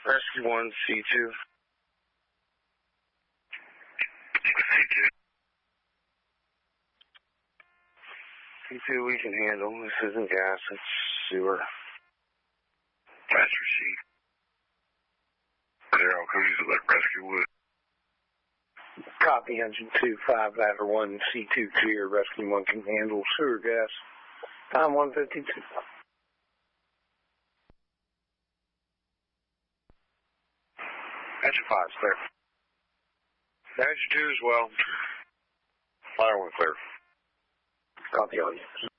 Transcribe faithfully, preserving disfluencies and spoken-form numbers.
Rescue one, C two. C two. C two we can handle. This isn't gas, it's sewer. That's received. Zero, who's at Rescue Wood? Copy, engine two, five, ladder one, C two clear. Rescue one can handle sewer gas. Time one fifty-two. Engine five, clear. Engine two as well. Ladder one, clear. Copy all you.